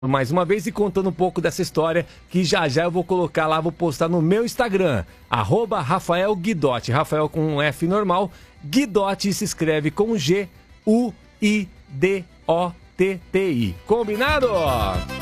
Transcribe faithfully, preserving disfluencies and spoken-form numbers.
mais uma vez e contando um pouco dessa história que já já eu vou colocar lá, vou postar no meu Instagram, arroba Rafael Guidotti, Rafael com um F normal, Guidotti se escreve com G U I D O T T I. Combinado?